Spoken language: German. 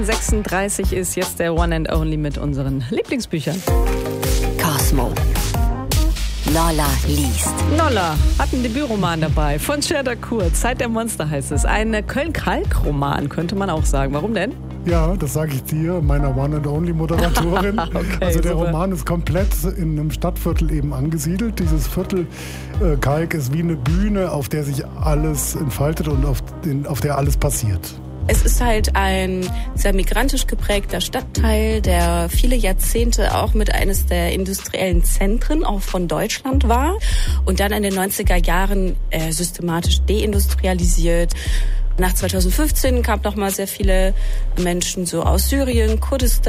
36 ist jetzt der One and Only mit unseren Lieblingsbüchern. Cosmo. Lolla liest. Lolla hat einen Debütroman dabei von Sherda Kurz. Zeit der Monster heißt es. Ein Köln-Kalk-Roman, könnte man auch sagen. Warum denn? Ja, das sage ich dir, meiner One and Only Moderatorin. Okay, also der super. Roman ist komplett in einem Stadtviertel eben angesiedelt. Dieses Viertel Kalk ist wie eine Bühne, auf der sich alles entfaltet und auf der alles passiert. Es ist halt ein sehr migrantisch geprägter Stadtteil, der viele Jahrzehnte auch mit eines der industriellen Zentren auch von Deutschland war und dann in den 90er Jahren systematisch deindustrialisiert. Nach 2015 kamen noch mal sehr viele Menschen so aus Syrien, Kurdistan,